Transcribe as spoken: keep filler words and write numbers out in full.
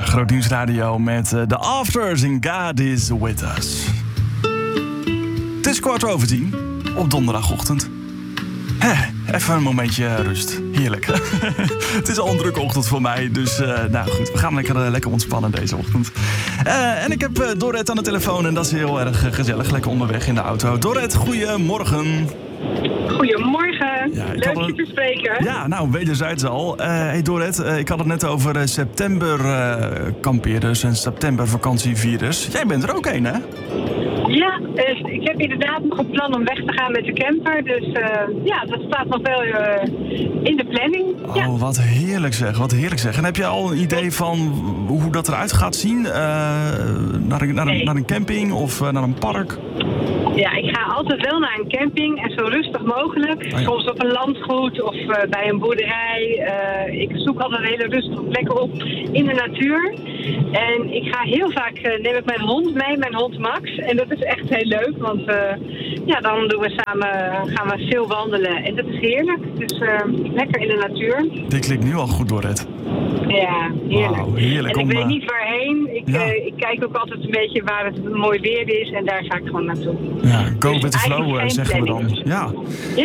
Groot Nieuwsradio met uh, The Afters in God is With Us. Het is kwart over tien op donderdagochtend. Hè, even een momentje rust. Heerlijk. Het is al een drukke ochtend voor mij, dus uh, nou goed, we gaan lekker, uh, lekker ontspannen deze ochtend. Uh, en ik heb uh, Dorette aan de telefoon en dat is heel erg uh, gezellig. Lekker onderweg in de auto. Dorette, goedemorgen. Goedemorgen, ja, leuk je te spreken. Ja, nou, wederzijds al. Uh, hey Dorette, uh, ik had het net over uh, september uh, kampeerders en september vakantievirus. Jij bent er ook een, hè? Ja, dus ik heb inderdaad nog een plan om weg te gaan met de camper. Dus uh, ja, dat staat nog wel uh, in de planning. Oh, ja. wat heerlijk zeg, wat heerlijk zeg. En heb je al een idee van hoe dat eruit gaat zien? Uh, naar, een, naar, een, nee. naar een camping of uh, naar een park? Ja, ik ga altijd wel naar een camping en zo rustig mogelijk. Oh ja. Soms op een landgoed of uh, bij een boerderij. Uh, ik zoek altijd een hele rustige plekken op in de natuur. En ik ga heel vaak, uh, neem ik mijn hond mee, mijn hond Max. En dat is echt heel leuk, want uh, ja, dan doen we samen, gaan we veel wandelen. En dat is heerlijk, dus uh, lekker in de natuur. Dit klinkt nu al goed, Dorette. Ja, heerlijk. Wow, heerlijk en ik om, weet uh... niet waarheen. Ik, ja. uh, ik kijk ook altijd een beetje waar het mooi weer is en daar ga ik gewoon naartoe. Ja, go Dus with the flow, eigenlijk geen zeggen we dan. planning. Ja. Ja.